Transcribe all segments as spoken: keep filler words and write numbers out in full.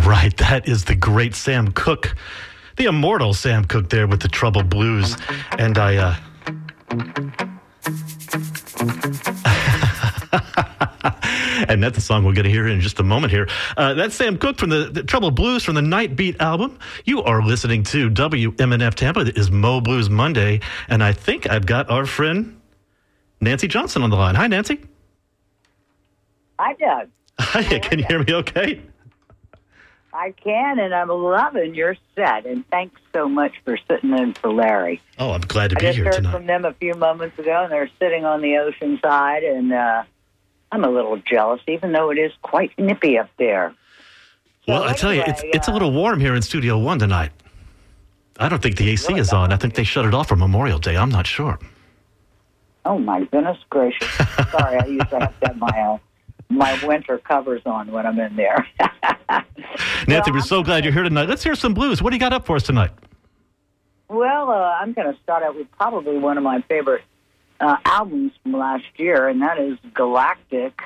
right. That is the great Sam Cooke, the immortal Sam Cooke there with the Trouble Blues. And I, uh... and that's a song we're going to hear in just a moment here. Uh, that's Sam Cooke from the, the Trouble Blues from the Night Beat album. You are listening to W M N F Tampa. It is Mo Blues Monday. And I think I've got our friend Nancy Johnson on the line. Hi, Nancy. Hi, Doug. Hi, can you hear me okay? I can, and I'm loving your set. And thanks so much for sitting in for Larry. Oh, I'm glad to be I just here heard tonight. from them a few moments ago, and they're sitting on the ocean side, and uh, I'm a little jealous, even though it is quite nippy up there. So Well, I tell you, anyway, it's it's a uh, little warm here in Studio One tonight. I don't think the A C is on. I think they shut it off for Memorial Day. I'm not sure. Oh, my goodness gracious. Sorry, I used to have to have my, uh, my winter covers on when I'm in there. Nancy, Well, we're so glad you're here tonight. Let's hear some blues. What do you got up for us tonight? Well, uh, I'm going to start out with probably one of my favorite uh, albums from last year, and that is Galactic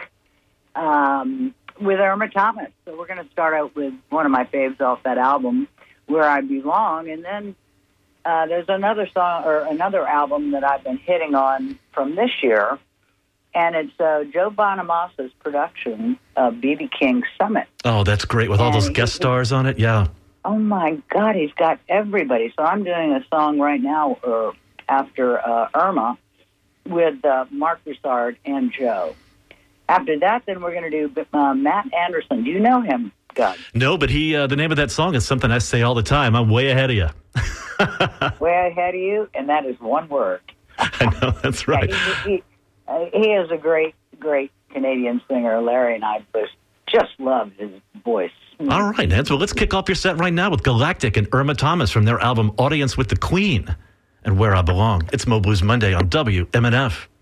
um, with Irma Thomas. So we're going to start out with one of my faves off that album, Where I Belong, and then uh, there's another song or another album that I've been hitting on from this year, and it's uh, Joe Bonamassa's production of B B King Summit. Oh, that's great. With all And those he- guest stars on it. Yeah. Oh, my God, he's got everybody. So I'm doing a song right now uh, after uh, Irma with uh, Mark Broussard and Joe. After that, then we're going to do uh, Matt Anderson. Do you know him, Doug? No, but he. Uh, the name of that song is something I say all the time. I'm way ahead of you. Way ahead of you, and that is one word. I know, that's right. Yeah, he, he, uh, he is a great, great Canadian singer. Larry and I both just love his voice. All right, Nance. Well, let's kick off your set right now with Galactic and Irma Thomas from their album Audience with the Queen and Where I Belong. It's Mo Blues Monday on W M N F.